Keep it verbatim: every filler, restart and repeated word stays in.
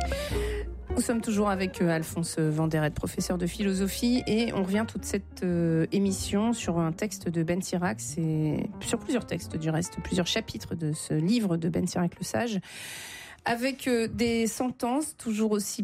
Nous sommes toujours avec Alphonse Vanderet, professeur de philosophie, et on revient toute cette euh, émission sur un texte de Ben Sirac, et sur plusieurs textes du reste, plusieurs chapitres de ce livre de Ben Sirac le Sage, avec euh, des sentences toujours aussi